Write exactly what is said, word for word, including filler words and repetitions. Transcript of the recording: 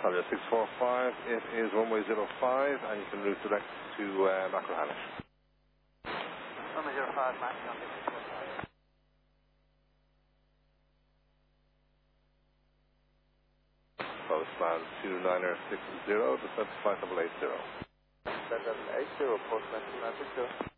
Alexandria six four five, it is runway zero five, and you can route direct to uh, Macrohannish. Runway zero five, Macrohannish six four five. Postman two niner six zero, descent flight level eight zero. Flight level eight zero, postman two niner six zero.